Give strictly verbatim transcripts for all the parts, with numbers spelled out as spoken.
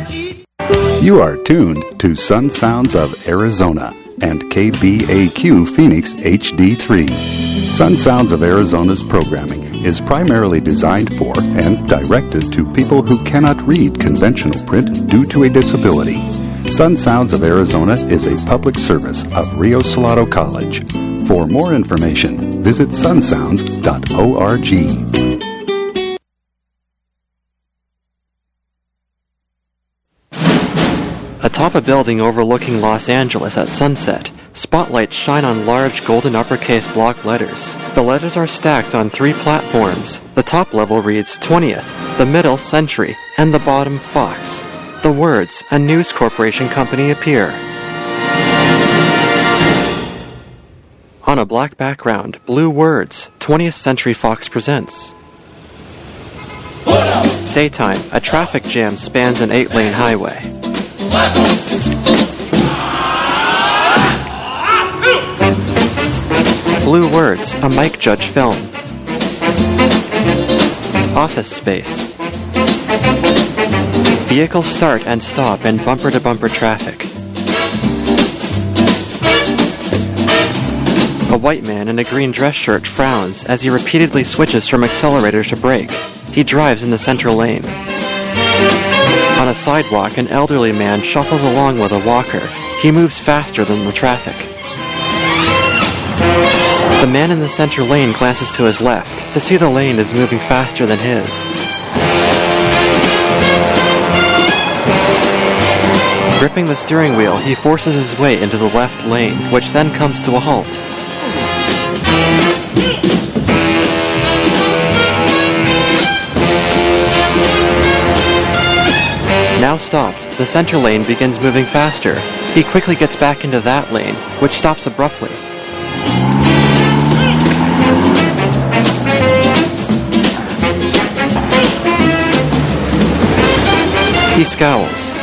You are tuned to Sun Sounds of Arizona and K B A Q Phoenix H D three. Sun Sounds of Arizona's programming is primarily designed for and directed to people who cannot read conventional print due to a disability. Sun Sounds of Arizona is a public service of Rio Salado College. For more information, visit sun sounds dot org. Atop a building overlooking Los Angeles at sunset, spotlights shine on large golden uppercase block letters. The letters are stacked on three platforms. The top level reads twentieth, the middle Century, and the bottom Fox. The words, a News Corporation company, appear. On a black background, blue words, twentieth Century Fox presents. Daytime, a traffic jam spans an eight-lane highway. Blue words, a Mike Judge film. Office space. Vehicles start and stop in bumper-to-bumper traffic. A white man in a green dress shirt frowns as he repeatedly switches from accelerator to brake. He drives in the central lane. On a sidewalk, an elderly man shuffles along with a walker. He moves faster than the traffic. The man in the center lane glances to his left to see the lane is moving faster than his. Gripping the steering wheel, he forces his way into the left lane, which then comes to a halt. Now stopped, the center lane begins moving faster. He quickly gets back into that lane, which stops abruptly. He scowls.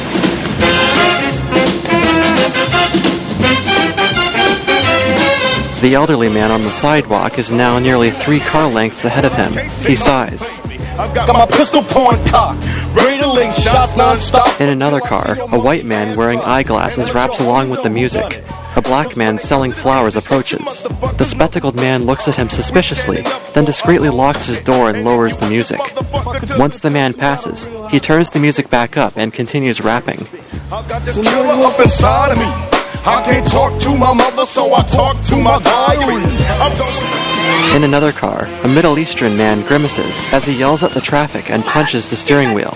The elderly man on the sidewalk is now nearly three car lengths ahead of him. He sighs. Got my pistol point cocked, ready to link shots non-stop. In another car, a white man wearing eyeglasses raps along with the music. A black man selling flowers approaches. The spectacled man looks at him suspiciously, then discreetly locks his door and lowers the music. Once the man passes, he turns the music back up and continues rapping. I got this killer up inside of me. I can't talk to my mother, so I talk to my diary. In another car, a Middle Eastern man grimaces as he yells at the traffic and punches the steering wheel.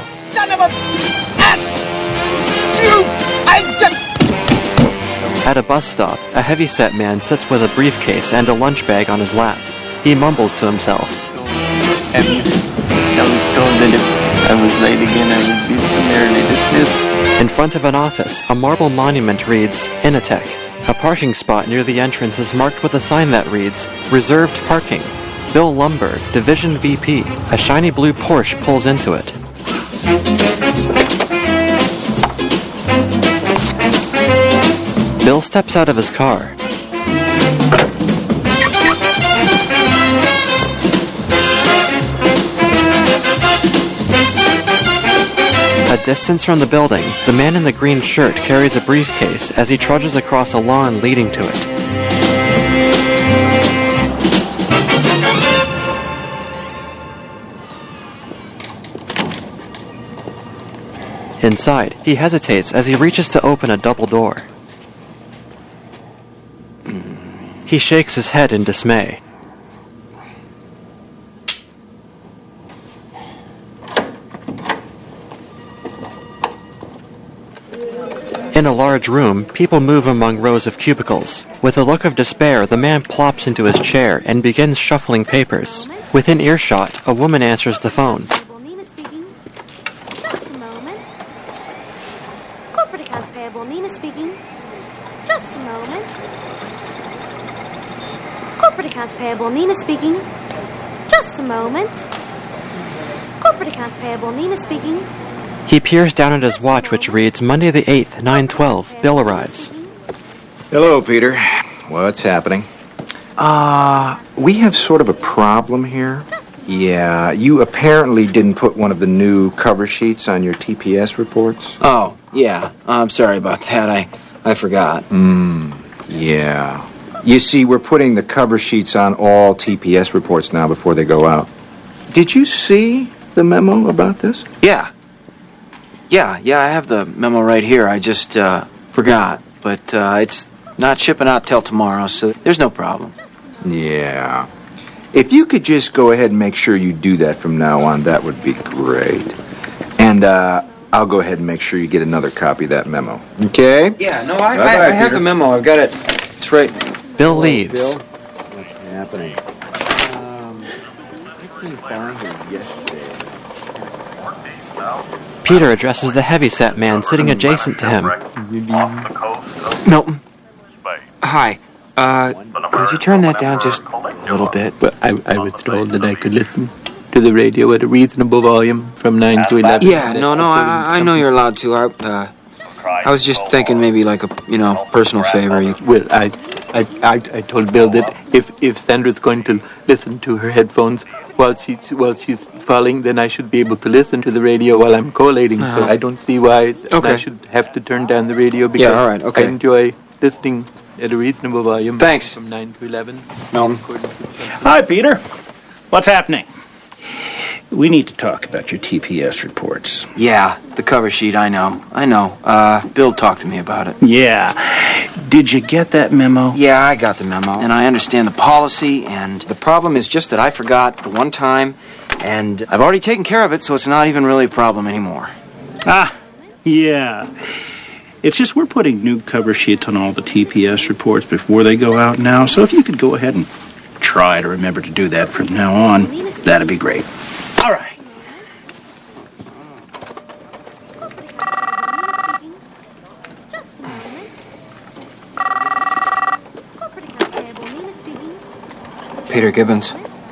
At a bus stop, a heavyset man sits with a briefcase and a lunch bag on his lap. He mumbles to himself. I was told that if I was late again, I would be summarily dismissed. In front of an office, a marble monument reads, Initech. A parking spot near the entrance is marked with a sign that reads, Reserved Parking. Bill Lumber, Division V P. A shiny blue Porsche pulls into it. Bill steps out of his car. A distance from the building, the man in the green shirt carries a briefcase as he trudges across a lawn leading to it. Inside, he hesitates as he reaches to open a double door. He shakes his head in dismay. In a large room, people move among rows of cubicles. With a look of despair, the man plops into his chair and begins shuffling papers. Within earshot, a woman answers the phone. Nina speaking. Just a moment. Corporate accounts payable, Nina speaking. Just a moment. Corporate accounts payable, Nina speaking. Just a moment. Corporate accounts payable, Nina speaking. He peers down at his watch, which reads, Monday the eighth, nine twelve. Bill arrives. Hello, Peter. What's happening? Uh, we have sort of a problem here. Yeah, you apparently didn't put one of the new cover sheets on your T P S reports? Oh, yeah. I'm sorry about that. I, I forgot. Hmm, yeah. You see, we're putting the cover sheets on all T P S reports now before they go out. Did you see the memo about this? Yeah. Yeah, yeah, I have the memo right here. I just, uh, forgot. But, uh, it's not shipping out till tomorrow, so there's no problem. Yeah. If you could just go ahead and make sure you do that from now on, that would be great. And, uh, I'll go ahead and make sure you get another copy of that memo. Okay? Yeah, no, I, Bye-bye, I, I have Peter. the memo. I've got it. It's right. Bill leaves. Bill, what's happening? Um, I couldn't find her yesterday. Peter addresses the heavyset man sitting adjacent to him. Milton. Hi. Uh, could you turn that down just a little bit? But I, I was told that I could listen to the radio at a reasonable volume from nine to eleven. Yeah, no, no, I, I know you're allowed to. I, uh, I was just thinking maybe like a, you know, personal favor. You... Well, I, I, I, I told Bill that if, if Sandra's going to listen to her headphones while she's while she's falling, then I should be able to listen to the radio while I'm collating. Uh-huh. So I don't see why Okay. I should have to turn down the radio because Yeah, all right, okay. I enjoy listening at a reasonable volume. Thanks. From nine to eleven. Milton. Hi, Peter. What's happening? We need to talk about your T P S reports. Yeah, the cover sheet, I know. I know. Uh, Bill talked to me about it. Yeah. Did you get that memo? Yeah, I got the memo, and I understand the policy, and the problem is just that I forgot the one time, and I've already taken care of it, so it's not even really a problem anymore. Ah, yeah. It's just we're putting new cover sheets on all the T P S reports before they go out now, so if you could go ahead and try to remember to do that from now on, that'd be great. All right. Just a moment. Corporate accounts payable, Nina speaking. Peter Gibbons.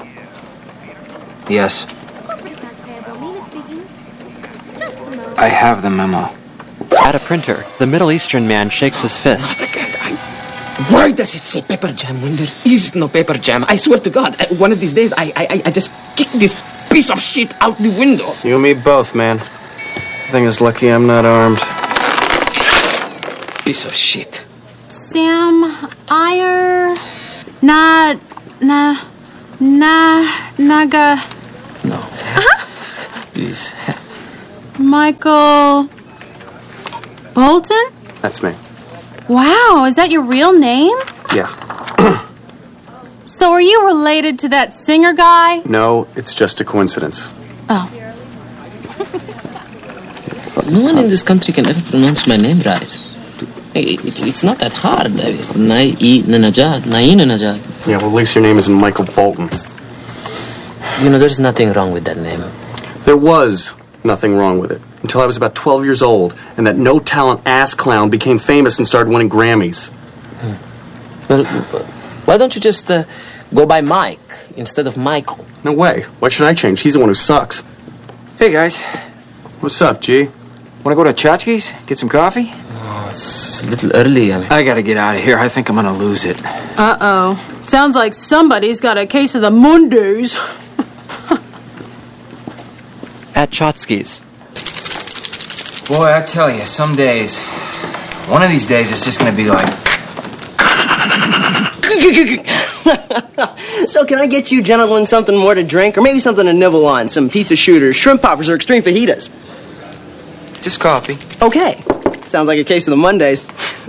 Yes, Corporate accounts payable, Nina speaking. Just a moment. I have the memo. At a printer, the Middle Eastern man shakes his fists. Why does it say paper jam when there is no paper jam? I swear to God, I- one of these days I, I, I just kick this piece of shit out the window. You and me both, man. I think it's lucky I'm not armed. Piece of shit. Sam Iyer. Na. Na. Na. Naga. No. Please. Michael. Bolton? That's me. Wow, is that your real name? Yeah. So are you related to that singer guy? No, it's just a coincidence. Oh. No one in this country can ever pronounce my name right. Hey, it's it's not that hard. Nai-i-nanajad. Nai-nanajad. Yeah, well, at least your name isn't Michael Bolton. You know, there's nothing wrong with that name. There was nothing wrong with it until I was about twelve years old, and that no-talent ass clown became famous and started winning Grammys. Well, why don't you just uh, go by Mike instead of Michael? No way. Why should I change? He's the one who sucks. Hey, guys. What's up, G? Want to go to Chachki's? Get some coffee? Oh, it's a little early. I mean, I gotta get out of here. I think I'm gonna lose it. Uh-oh. Sounds like somebody's got a case of the Mondays. At Chotsky's. Boy, I tell you, some days, one of these days, it's just gonna be like... So can I get you gentlemen something more to drink? Or maybe something to nibble on? Some pizza shooters, shrimp poppers, or extreme fajitas? Just coffee. Okay. Sounds like a case of the Mondays.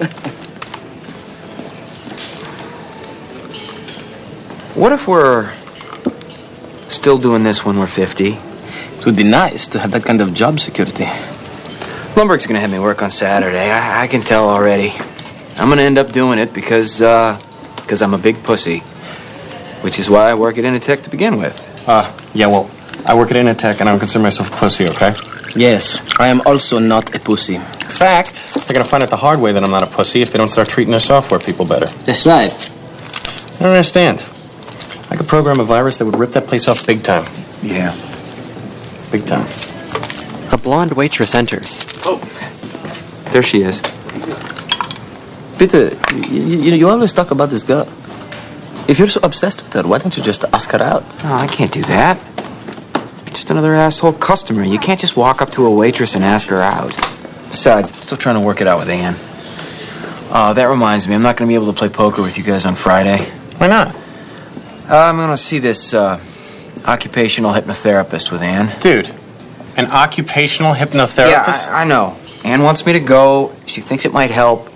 What if we're still doing this when we're fifty? it would be nice to have that kind of job security. Blumberg's gonna have me work on Saturday. I, I can tell already. I'm gonna end up doing it because, uh, because I'm a big pussy. Which is why I work at Initech to begin with. Uh, yeah, well, I work at Initech and I don't consider myself a pussy, okay? Yes, I am also not a pussy. In fact, they're gonna find out the hard way that I'm not a pussy if they don't start treating their software people better. That's right. I don't understand. I could program a virus that would rip that place off big time. Yeah. Big time. A blonde waitress enters. Oh. There she is. Peter, you, you, you always talk about this girl. If you're so obsessed with her, why don't you just ask her out? Oh, I can't do that. Just another asshole customer. You can't just walk up to a waitress and ask her out. Besides, I'm still trying to work it out with Ann. Uh, that reminds me, I'm not going to be able to play poker with you guys on Friday. Why not? Uh, I'm going to see this uh, occupational hypnotherapist with Ann. Dude, an occupational hypnotherapist? Yeah, I, I know. Ann wants me to go. She thinks it might help.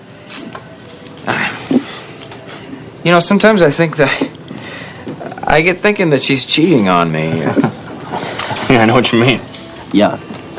You know, sometimes I think that... I get thinking that she's cheating on me. Yeah, I know what you mean. Yeah.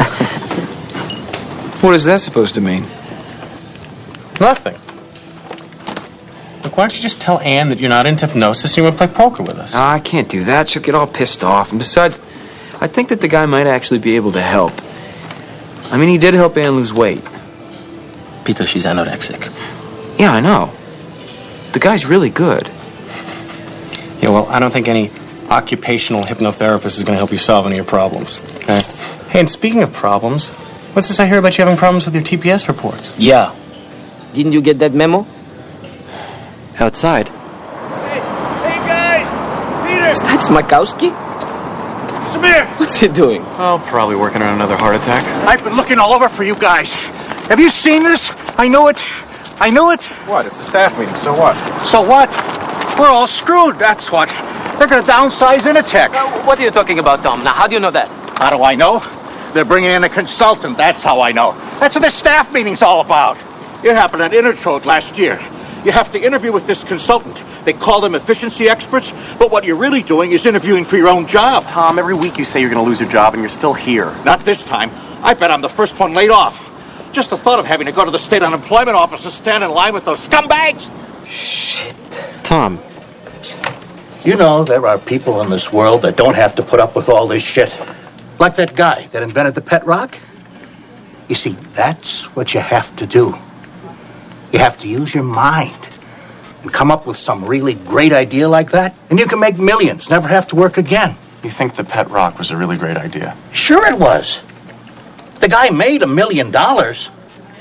What is that supposed to mean? Nothing. Look, why don't you just tell Ann that you're not into hypnosis and you want to play poker with us? No, I can't do that. She'll get all pissed off. And besides, I think that the guy might actually be able to help. I mean, he did help Ann lose weight. Peter, she's anorexic. Yeah, I know. The guy's really good. Yeah, well, I don't think any occupational hypnotherapist is going to help you solve any of your problems. Okay? Hey, and speaking of problems, what's this I hear about you having problems with your T P S reports? Yeah. Didn't you get that memo? Outside. Hey, hey guys! Peter! Is that Smakowski? Samir! What's he doing? Oh, probably working on another heart attack. I've been looking all over for you guys. Have you seen this? I know it. I know it. What? It's a staff meeting, so what? So what? We're all screwed, that's what. They're going to downsize Initech. Uh, what are you talking about, Tom? Now, how do you know that? How do I know? They're bringing in a consultant, that's how I know. That's what this staff meeting's all about. It happened at Intertrode last year. You have to interview with this consultant. They call them efficiency experts, but what you're really doing is interviewing for your own job. Tom, every week you say you're going to lose your job and you're still here. Not this time. I bet I'm the first one laid off. Just the thought of having to go to the state unemployment office and stand in line with those scumbags. Shit. Tom. You know, there are people in this world that don't have to put up with all this shit. Like that guy that invented the pet rock. You see, that's what you have to do. You have to use your mind and come up with some really great idea like that, and you can make millions, never have to work again. You think the pet rock was a really great idea? Sure it was. The guy made a million dollars.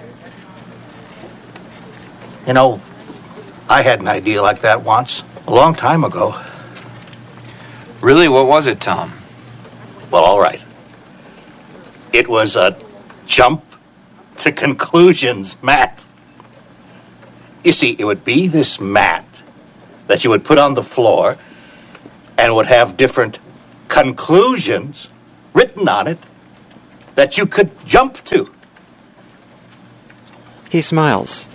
You know, I had an idea like that once, a long time ago. Really? What was it, Tom? Well, all right. It was a jump to conclusions mat. You see, it would be this mat that you would put on the floor and would have different conclusions written on it that you could jump to. He smiles.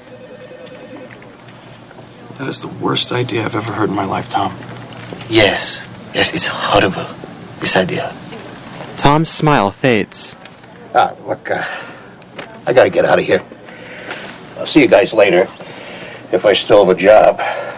That is the worst idea I've ever heard in my life, Tom. Yes. Yes, it's horrible, this idea. Tom's smile fades. Ah, look, uh, I gotta get out of here. I'll see you guys later, if I still have a job.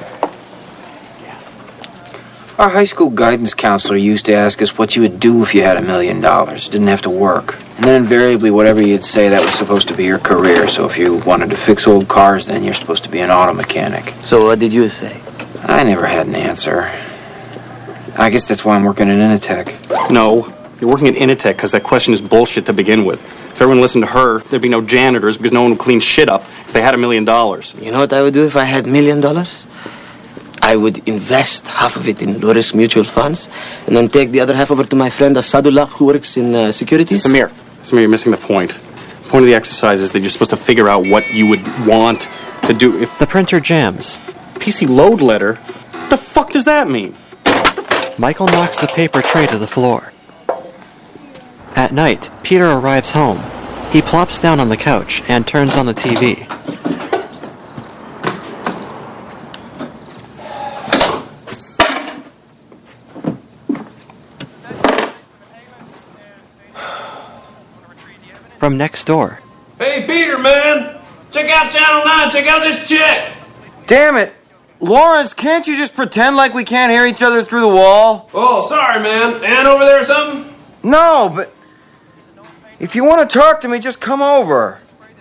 Our high school guidance counselor used to ask us what you would do if you had a million dollars. Didn't have to work. And then invariably, whatever you'd say, that was supposed to be your career. So if you wanted to fix old cars, then you're supposed to be an auto mechanic. So what did you say? I never had an answer. I guess that's why I'm working at Initech. No, you're working at Initech because that question is bullshit to begin with. If everyone listened to her, there'd be no janitors because no one would clean shit up if they had a million dollars. You know what I would do if I had a million dollars? I would invest half of it in low-risk mutual funds and then take the other half over to my friend Asadullah, who works in uh, securities. Samir, Samir, you're missing the point. The point of the exercise is that you're supposed to figure out what you would want to do if... The printer jams. P C load letter? What the fuck does that mean? Michael knocks the paper tray to the floor. At night, Peter arrives home. He plops down on the couch and turns on the T V. From next door. Hey, Peter, man! Check out Channel nine, check out this chick! Damn it! Lawrence, can't you just pretend like we can't hear each other through the wall? Oh, sorry, man. Ann over there or something? No, but if you want to talk to me, just come over.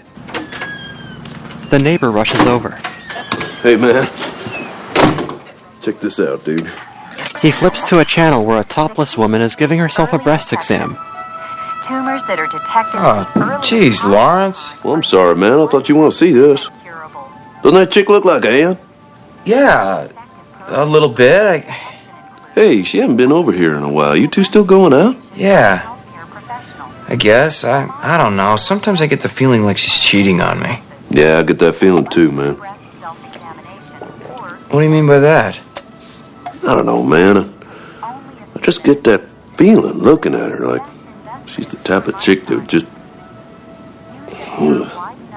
The neighbor rushes over. Hey, man. Check this out, dude. He flips to a channel where a topless woman is giving herself a breast exam. Tumors that are detected. Oh, jeez, Lawrence. Well, I'm sorry, man. I thought you want to see this. Doesn't that chick look like Ann? Yeah, a little bit. I, Hey, she hasn't been over here in a while. You two still going out? Yeah. I guess. I I don't know. Sometimes I get the feeling like she's cheating on me. Yeah, I get that feeling too, man. What do you mean by that? I don't know, man. I, I just get that feeling looking at her like she's the type of chick that would just... Ugh.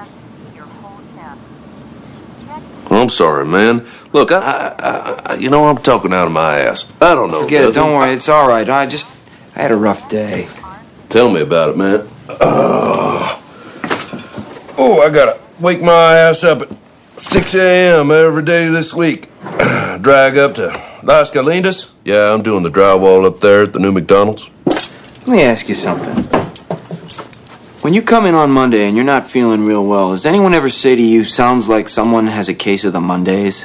Well, I'm sorry, man. Look, I, I, I, you know, I'm talking out of my ass. I don't know. Forget it. Don't worry. It's all right. I just... I had a rough day. Tell me about it, man. Uh, oh, I gotta wake my ass up at six a.m. every day this week. Drag up to Las Galindas. Yeah, I'm doing the drywall up there at the new McDonald's. Let me ask you something. When you come in on Monday and you're not feeling real well, does anyone ever say to you, sounds like someone has a case of the Mondays?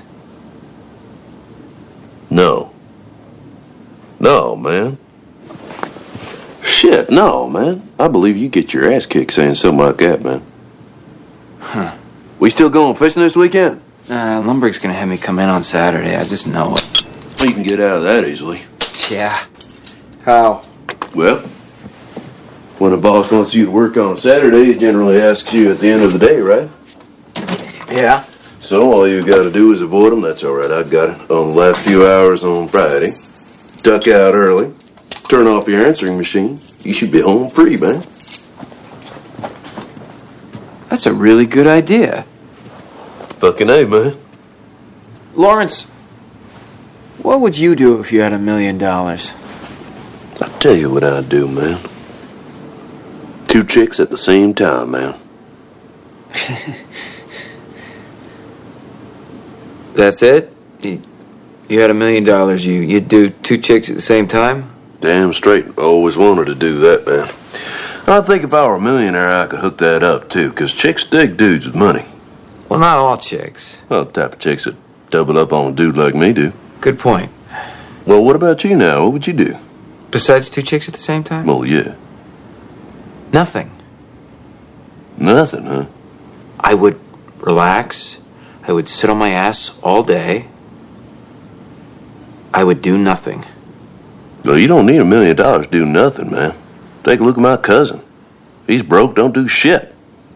No. No, man. Shit, no, man. I believe you get your ass kicked saying something like that, man. Huh. We still going fishing this weekend? Uh, Lumberg's gonna have me come in on Saturday. I just know it. You can get out of that easily. Yeah. How? Well, when a boss wants you to work on a Saturday, he generally asks you at the end of the day, right? Yeah. So all you gotta do is avoid them. That's all right. I got it. On the last few hours on Friday, duck out early, turn off your answering machine. You should be home free, man. That's a really good idea. Fucking A, man. Lawrence, what would you do if you had a million dollars? I'll tell you what I'd do, man. Two chicks at the same time, man. That's it? You, you had a million dollars, you, you'd do two chicks at the same time? Damn straight. I always wanted to do that, man. I think if I were a millionaire, I could hook that up, too, because chicks dig dudes with money. Well, not all chicks. Well, the type of chicks that double up on a dude like me do. Good point. Well, what about you now? What would you do? Besides two chicks at the same time? Well, yeah. Nothing. Nothing, huh? I would relax. I would sit on my ass all day. I would do nothing. Well, you don't need a million dollars to do nothing, man. Take a look at my cousin. He's broke, don't do shit.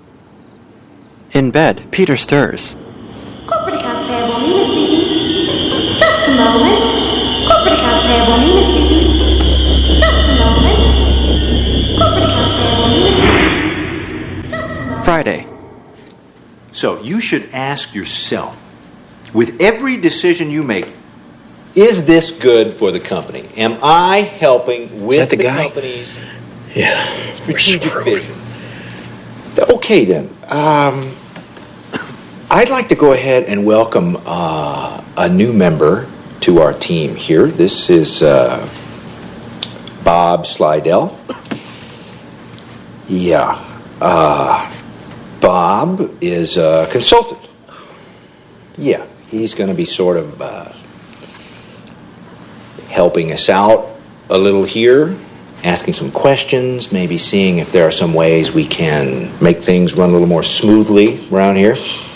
In bed, Peter stirs. Corporate accounts payable, Nina speaking. Just a moment. Corporate accounts payable, Nina speaking. Just a moment. Corporate accounts payable, Nina speaking. Just a moment. Friday. So you should ask yourself, with every decision you make, is this good for the company? Am I helping with the the, guy? company's Yeah. strategic vision? Okay, then. Um, I'd like to go ahead and welcome uh, a new member to our team here. This is uh, Bob Slidell. Yeah. Uh, Bob is a consultant. Yeah, he's going to be sort of uh, helping us out a little here, asking some questions, maybe seeing if there are some ways we can make things run a little more smoothly around here.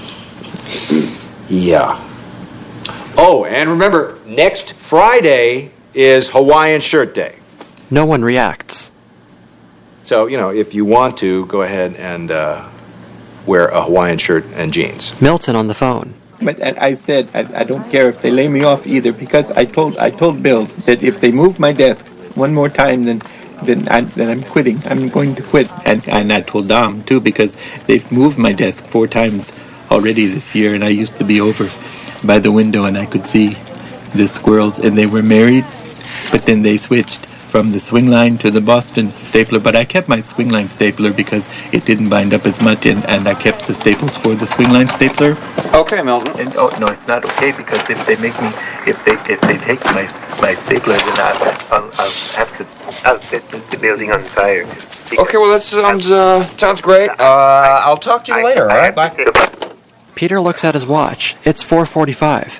Yeah. Oh, and remember, next Friday is Hawaiian Shirt Day. No one reacts. So, you know, if you want to, go ahead and uh, wear a Hawaiian shirt and jeans. Milton on the phone. But I I said I, I don't care if they lay me off either, because I told I told Bill that if they move my desk one more time, then then, I, then I'm quitting. I'm going to quit. And and I told Dom too, because they've moved my desk four times already this year, and I used to be over by the window and I could see the squirrels, and they were married, but then they switched from the swing line to the Boston stapler. But I kept my swing line stapler because it didn't bind up as much, and, and I kept the staples for the swing line stapler. Okay, Milton. And oh no, it's not okay, because if they make me, if they if they take my my stapler, then I'll, I'll, I'll have to I'll set the building on fire. Okay, well that sounds uh, sounds great. Uh, I'll talk to you later. All right, bye. Peter looks at his watch. It's four forty-five.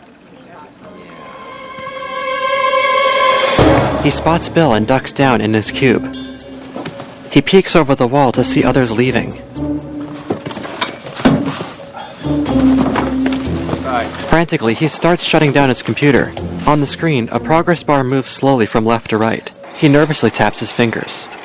He spots Bill and ducks down in his cube. He peeks over the wall to see others leaving. Hi. Frantically, he starts shutting down his computer. On the screen, a progress bar moves slowly from left to right. He nervously taps his fingers.